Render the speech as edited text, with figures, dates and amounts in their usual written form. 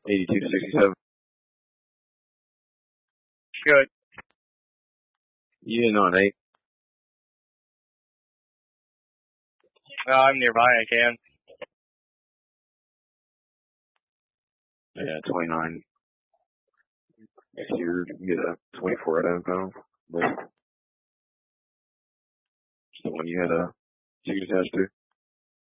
82 to 67. Good. You in on 8? I'm nearby. I can. Yeah, 29. Next year, you can get a 24 out of him, but it's the one you had a chicken attached to.